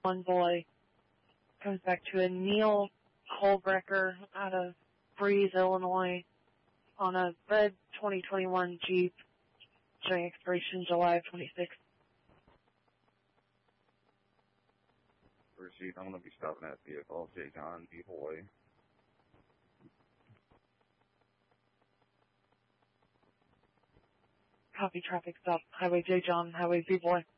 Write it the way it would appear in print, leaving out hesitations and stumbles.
One boy comes back to a Neil Colbrecker out of Breeze, Illinois, on a red 2021 Jeep, showing expiration July of 26. Receipt, I'm going to be stopping at vehicle, J. John B. Boy. Copy, traffic stop, Highway J. John, Highway B. Boy.